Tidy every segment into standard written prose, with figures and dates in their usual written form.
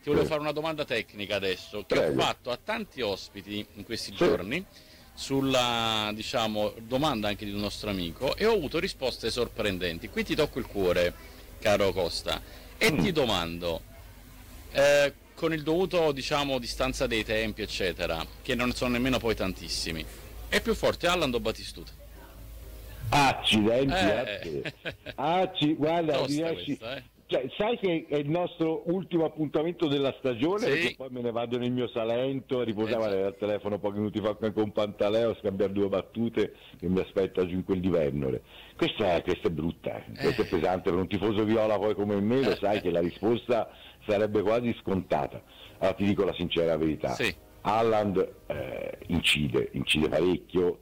ti volevo fare una domanda tecnica adesso, che Prego. ho fatto a tanti ospiti in questi giorni sulla, diciamo, domanda anche di un nostro amico, e ho avuto risposte sorprendenti. Qui ti tocco il cuore, caro Costa, e ti domando, con il dovuto, diciamo, distanza dei tempi, eccetera, che non sono nemmeno poi tantissimi, è più forte Haaland o Batistuta? Accidenti, guarda, Tosta riesci. questa, Cioè, sai che è il nostro ultimo appuntamento della stagione, Sì. perché poi me ne vado nel mio Salento a riposare al telefono pochi minuti fa con Pantaleo a scambiare due battute che mi aspetta giù in quel di Vernore. Questa è brutta, questa è pesante per un tifoso viola poi come me, lo sai che la risposta sarebbe quasi scontata. Allora ti dico la sincera verità. Sì. Haaland incide parecchio,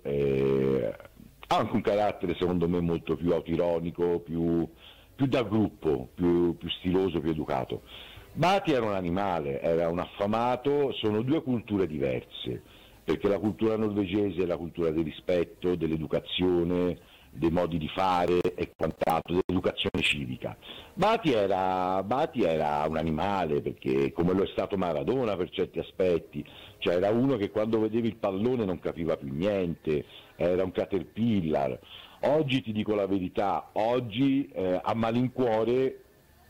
ha anche un carattere secondo me molto più autironico, più da gruppo, più stiloso, più educato. Bati era un animale, era un affamato, sono due culture diverse, perché la cultura norvegese è la cultura del rispetto, dell'educazione, dei modi di fare e quant'altro, dell'educazione civica. Bati era un animale, perché come lo è stato Maradona per certi aspetti, cioè era uno che quando vedevi il pallone non capiva più niente, era un caterpillar. Oggi ti dico la verità, oggi a malincuore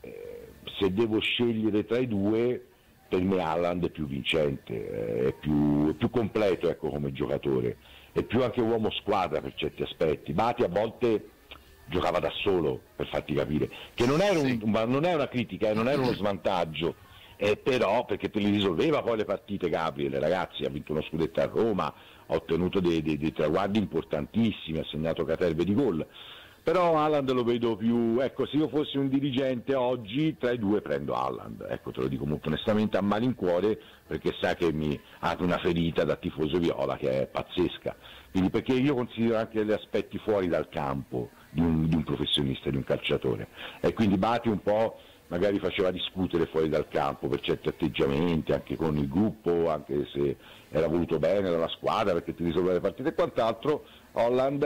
se devo scegliere tra i due, per me Haaland è più vincente, è più completo, ecco, come giocatore, è più anche uomo squadra per certi aspetti. Bati a volte giocava da solo, per farti capire, che non era non è una critica, non era uno svantaggio, però perché te li risolveva poi le partite. Gabriele, ragazzi, ha vinto uno scudetto a Roma, ha ottenuto dei traguardi importantissimi, ha segnato caterve di gol, però Haaland lo vedo più, ecco, se io fossi un dirigente oggi tra i due prendo Haaland, ecco, te lo dico molto onestamente a malincuore, perché sa che mi ha una ferita da tifoso viola che è pazzesca, quindi perché io considero anche gli aspetti fuori dal campo di un professionista, di un calciatore, e quindi Bati un po' magari faceva discutere fuori dal campo per certi atteggiamenti, anche con il gruppo, anche se era voluto bene dalla squadra perché ti risolveva le partite e quant'altro. Haaland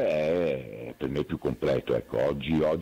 è per me più completo, ecco, oggi a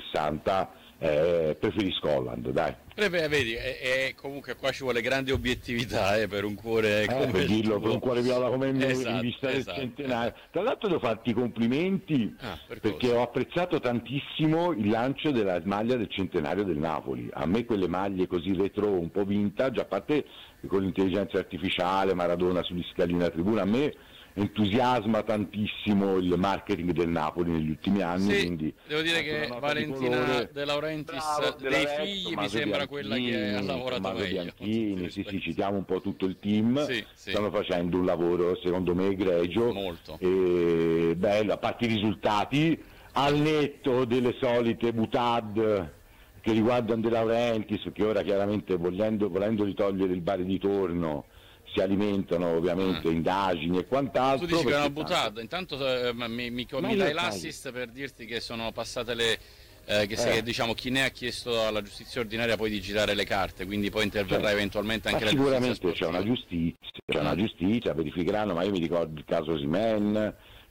360 preferisco Haaland, dai. Vedi, comunque qua ci vuole grande obiettività per un cuore come per il dirlo, tuo. per un cuore viola come me, Esatto, in vista del esatto. centenario. Tra l'altro devo farti i complimenti perché cosa? ho apprezzato tantissimo il lancio della maglia del centenario del Napoli. A me quelle maglie così retro, un po' vintage, a parte con l'intelligenza artificiale, Maradona sugli scalini della tribuna, a me entusiasma tantissimo il marketing del Napoli negli ultimi anni. Sì, quindi devo dire che Valentina De Laurentiis dei figli mi sembra quella che ha lavorato meglio. Bianchini, sì, citiamo un po' tutto il team, Sì. stanno facendo un lavoro secondo me egregio, Molto. E bello, a parte i risultati, al netto delle solite butad che riguardano De Laurentiis, che ora chiaramente volendoli togliere il bar di torno si alimentano ovviamente indagini e quant'altro. Tu dici che è una buttata, intanto mi dai l'assist per dirti che sono passate le che diciamo chi ne ha chiesto alla giustizia ordinaria poi di girare le carte, quindi poi interverrà eventualmente anche la giustizia sicuramente c'è una giustizia, verificheranno, ma io mi ricordo il caso Osimhen,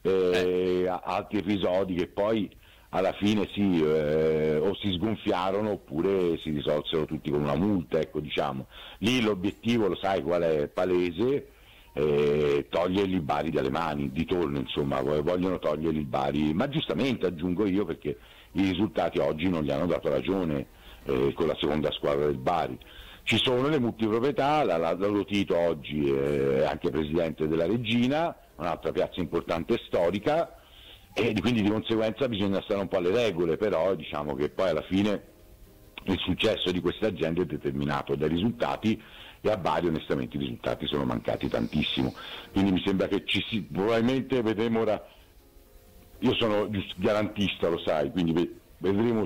altri episodi che poi alla fine o si sgonfiarono oppure si risolsero tutti con una multa, ecco, diciamo. Lì l'obiettivo, lo sai qual è, palese, togliergli il Bari dalle mani, di torno insomma, vogliono togliergli il Bari, ma giustamente aggiungo io, perché i risultati oggi non gli hanno dato ragione con la seconda squadra del Bari. Ci sono le multiproprietà, la Lotito oggi è anche presidente della Regina, un'altra piazza importante e storica, e quindi di conseguenza bisogna stare un po' alle regole, però diciamo che poi alla fine il successo di queste aziende è determinato dai risultati, e a Bari onestamente i risultati sono mancati tantissimo, quindi mi sembra che probabilmente vedremo ora, io sono garantista, lo sai, quindi vedremo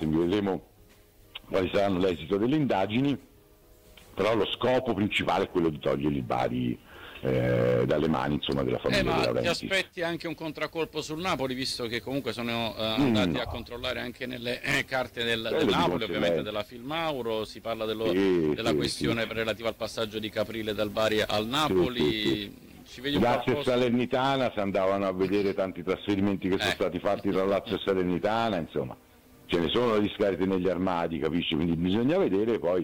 quali saranno l'esito delle indagini, però lo scopo principale è quello di togliergli il Bari dalle mani, insomma, della famiglia ma De Laurentiis. ti aspetti anche un contraccolpo sul Napoli, visto che comunque sono andati a controllare anche nelle carte del Napoli, ovviamente della Filmauro, si parla della questione relativa al passaggio di Caprile dal Bari al Napoli. Ci vedi un Lazio po' e Salernitana, si andavano a vedere tanti trasferimenti che sono stati fatti tra Lazio e Salernitana, insomma ce ne sono di discariche negli armadi, capisci? Quindi bisogna vedere poi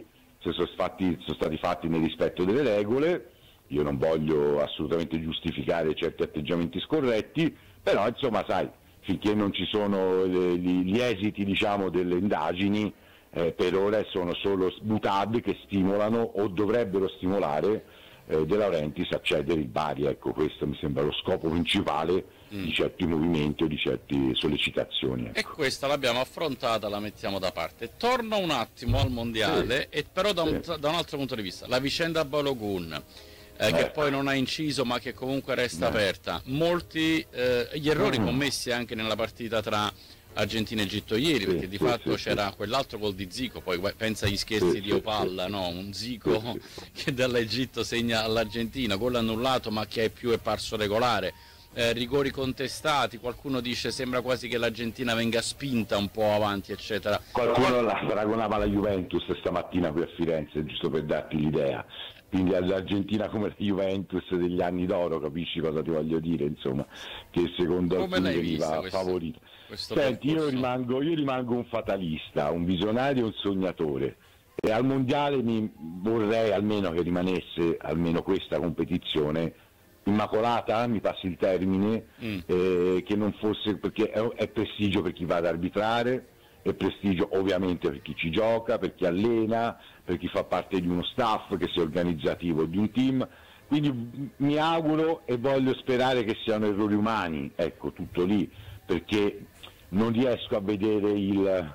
se sono stati fatti nel rispetto delle regole. Io non voglio assolutamente giustificare certi atteggiamenti scorretti, però insomma sai, finché non ci sono gli esiti diciamo delle indagini, per ora sono solo butade che stimolano o dovrebbero stimolare De Laurentiis a cedere il Bari. Ecco, questo mi sembra lo scopo principale di certi movimenti o di certe sollecitazioni. Ecco. E questa l'abbiamo affrontata, la mettiamo da parte. Torno un attimo al mondiale, e però da un altro punto di vista, la vicenda Balogun, che poi non ha inciso ma che comunque resta aperta. Molti gli errori commessi anche nella partita tra Argentina e Egitto ieri, perché di fatto c'era quell'altro gol di Zico, poi pensa agli scherzi di Opalla, no? Un Zico che dall'Egitto segna all'Argentina, gol annullato ma che più è parso regolare. Rigori contestati, qualcuno dice sembra quasi che l'Argentina venga spinta un po' avanti, eccetera. Qualcuno la paragonava alla Juventus stamattina qui a Firenze, giusto per darti l'idea. Quindi all'Argentina come la Juventus degli anni d'oro, capisci cosa ti voglio dire, insomma, che secondo alcuni veniva favorita. Senti, io rimango un fatalista, un visionario, un sognatore, e al mondiale vorrei almeno che rimanesse almeno questa competizione immacolata, mi passi il termine, che non fosse, perché è prestigio per chi va ad arbitrare, è prestigio ovviamente per chi ci gioca, per chi allena, per chi fa parte di uno staff che sia organizzativo di un team. Quindi mi auguro e voglio sperare che siano errori umani, ecco, tutto lì, perché non riesco a vedere il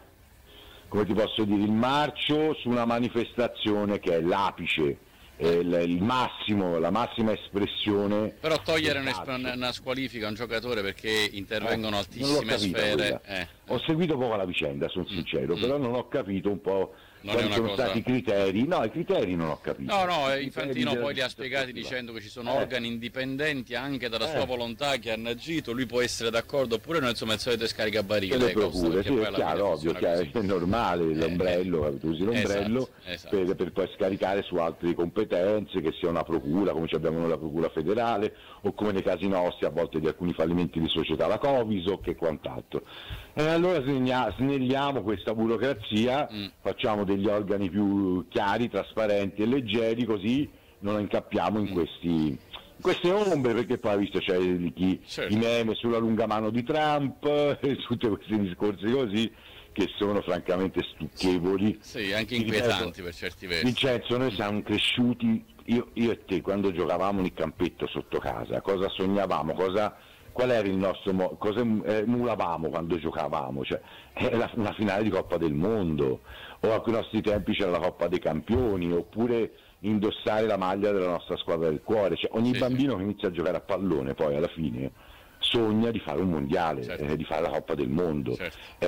marcio su una manifestazione che è l'apice, il massimo, la massima espressione. Però togliere una squalifica a un giocatore perché intervengono altissime sfere. Ho seguito poco la vicenda, sono sincero, però non ho capito un po' quali sono stati i criteri. No, i criteri non ho capito. No, Infantino poi li ha spiegati dicendo che ci sono organi indipendenti anche dalla sua volontà che hanno agito, lui può essere d'accordo oppure no, insomma il solito scaricabarile. Le procure, sì, è chiaro, ovvio, è normale, l'ombrello, tu usi l'ombrello esatto. Per poi scaricare su altre competenze, che sia una procura, come abbiamo noi la procura federale, o come nei casi nostri a volte di alcuni fallimenti di società, la Coviso, che quant'altro. E allora snelliamo questa burocrazia, facciamo degli organi più chiari, trasparenti e leggeri, così non incappiamo in queste ombre, perché poi visto c'è i meme sulla lunga mano di Trump e tutti questi discorsi così che sono francamente stucquevoli. Sì, anche inquietanti per certi versi. Vincenzo, noi siamo cresciuti, io e te, quando giocavamo nel campetto sotto casa, cosa sognavamo, qual era il nostro cosa emulavamo quando giocavamo? Cioè, era una finale di Coppa del Mondo, o a quei nostri tempi c'era la Coppa dei Campioni, oppure indossare la maglia della nostra squadra del cuore. Cioè, ogni bambino che inizia a giocare a pallone poi alla fine sogna di fare un mondiale, di fare la Coppa del Mondo. È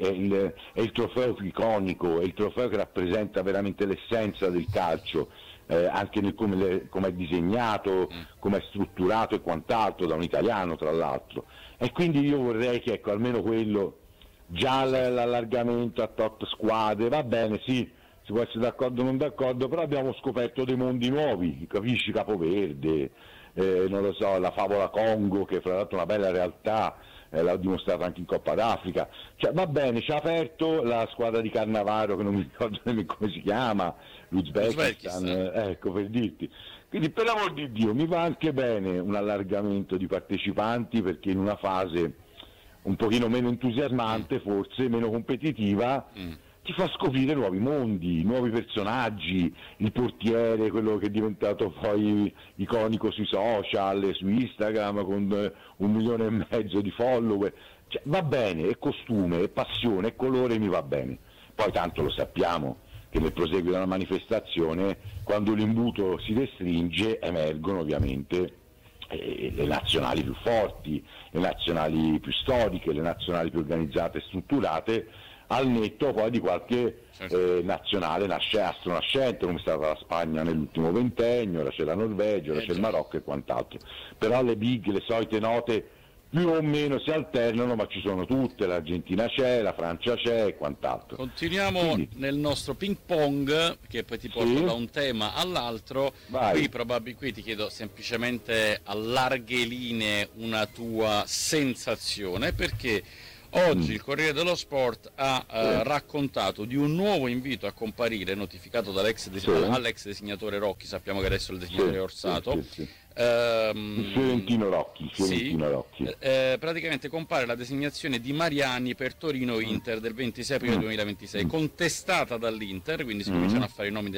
il trofeo più iconico, è il trofeo che rappresenta veramente l'essenza del calcio. Anche nel come è disegnato, come è strutturato e quant'altro, da un italiano tra l'altro. E quindi io vorrei che almeno quello, già l'allargamento a tot squadre, va bene, sì, si può essere d'accordo o non d'accordo, però abbiamo scoperto dei mondi nuovi, capisci, Capoverde, non lo so, la favola Congo, che fra l'altro è una bella realtà, l'ha dimostrato anche in Coppa d'Africa. Cioè, va bene, ci ha aperto la squadra di Cannavaro, che non mi ricordo nemmeno come si chiama, l'Uzbekistan, ecco, per dirti. Quindi, per l'amor di Dio, mi va anche bene un allargamento di partecipanti, perché in una fase un pochino meno entusiasmante, forse meno competitiva, ti fa scoprire nuovi mondi, nuovi personaggi, il portiere, quello che è diventato poi iconico sui social, su Instagram, con 1,5 milioni di follower. Cioè, va bene, è costume, è passione, è colore, mi va bene. Poi tanto lo sappiamo che nel proseguo della manifestazione, quando l'imbuto si restringe, emergono ovviamente le nazionali più forti, le nazionali più storiche, le nazionali più organizzate e strutturate, al netto poi di qualche nazionale astronascente, come è stata la Spagna nell'ultimo ventennio, ora c'è la Norvegia, ora c'è il Marocco e quant'altro. Però le big, le solite note più o meno si alternano, ma ci sono tutte, l'Argentina c'è, la Francia c'è e quant'altro. Continuiamo nel nostro ping pong, che poi ti porto da un tema all'altro. Qui ti chiedo semplicemente a larghe linee una tua sensazione, perché Oggi il Corriere dello Sport ha raccontato di un nuovo invito a comparire notificato all'ex designatore Rocchi, sappiamo che adesso è il designatore Orsato. Il Fiorentino Rocchi. Praticamente compare la designazione di Mariani per Torino Inter del 26 aprile 2026, contestata dall'Inter, quindi si cominciano a fare i nomi